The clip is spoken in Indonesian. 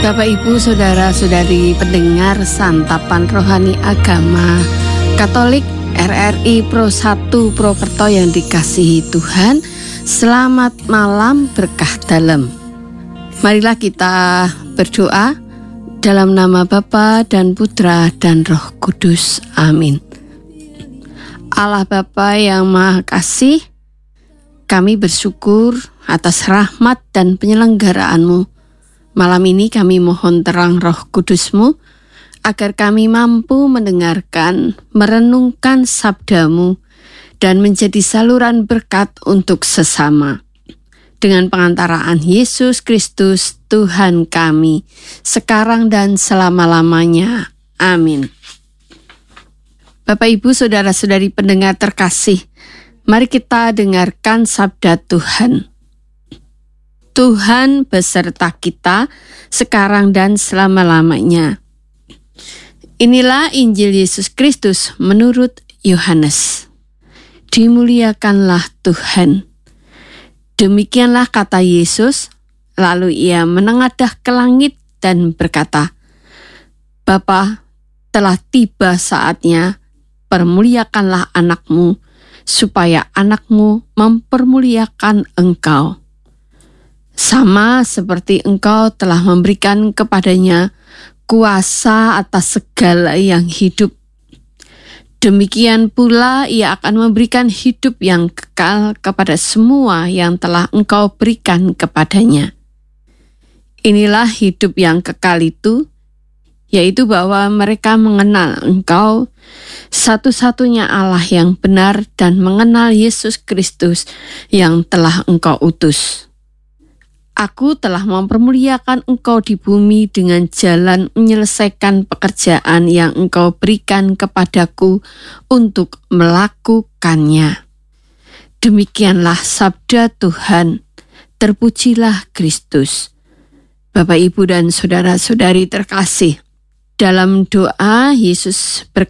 Bapak Ibu Saudara-saudari pendengar Santapan Rohani Agama Katolik RRI Pro 1 Prokerto yang dikasihi Tuhan, selamat malam berkah dalam. Marilah kita berdoa dalam nama Bapa dan Putra dan Roh Kudus. Amin. Allah Bapa yang Maha Kasih, kami bersyukur atas rahmat dan penyelenggaraanmu. Malam ini kami mohon terang Roh Kudus-Mu agar kami mampu mendengarkan, merenungkan sabda-Mu dan menjadi saluran berkat untuk sesama. Dengan pengantaraan Yesus Kristus Tuhan kami, sekarang dan selama-lamanya. Amin. Bapak Ibu Saudara-saudari pendengar terkasih, mari kita dengarkan sabda Tuhan. Tuhan beserta kita sekarang dan selama-lamanya. Inilah Injil Yesus Kristus menurut Yohanes. Dimuliakanlah Tuhan. Demikianlah kata Yesus, lalu ia menengadah ke langit dan berkata, Bapa, telah tiba saatnya, permuliakanlah anakmu, supaya anakmu mempermuliakan engkau. Sama seperti engkau telah memberikan kepadanya kuasa atas segala yang hidup. Demikian pula ia akan memberikan hidup yang kekal kepada semua yang telah engkau berikan kepadanya. Inilah hidup yang kekal itu, yaitu bahwa mereka mengenal engkau, satu-satunya Allah yang benar, dan mengenal Yesus Kristus yang telah engkau utus. Aku telah mempermuliakan engkau di bumi dengan jalan menyelesaikan pekerjaan yang engkau berikan kepadaku untuk melakukannya. Demikianlah sabda Tuhan. Terpujilah Kristus. Bapak, Ibu, dan saudara-saudari terkasih, dalam doa Yesus berkata,